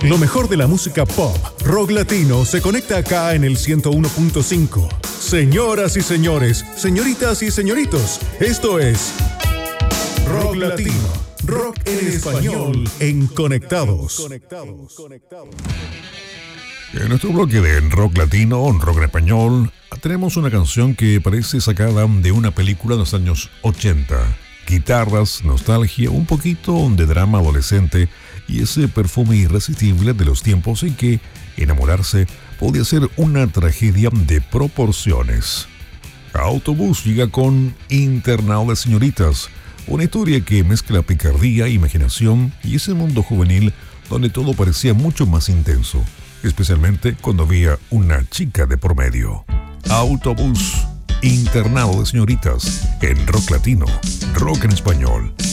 Lo mejor de la música pop, rock latino, se conecta acá en el 101.5. Señoras y señores, señoritas y señoritos, esto es Rock Latino, rock en español, en Conectados. En nuestro bloque de rock latino, rock en español, tenemos una canción que parece sacada de una película de los años 80. Guitarras, nostalgia, un poquito de drama adolescente y ese perfume irresistible de los tiempos en que enamorarse podía ser una tragedia de proporciones. Autobús llega con Internado de Señoritas, una historia que mezcla picardía, imaginación y ese mundo juvenil donde todo parecía mucho más intenso, especialmente cuando había una chica de por medio. Autobús, Internado de Señoritas, en rock latino, rock en español,